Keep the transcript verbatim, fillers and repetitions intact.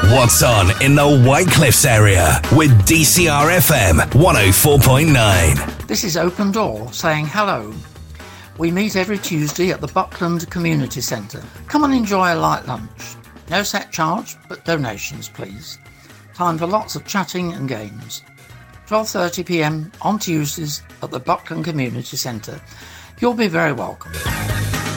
What's on in the White Cliffs area with D C R F M one oh four point nine. This is Open Door saying hello. We meet every Tuesday at the Buckland Community Centre. Come and enjoy a light lunch. No set charge, but donations, please. Time for lots of chatting and games. twelve thirty p m on Tuesdays at the Buckland Community Centre. You'll be very welcome.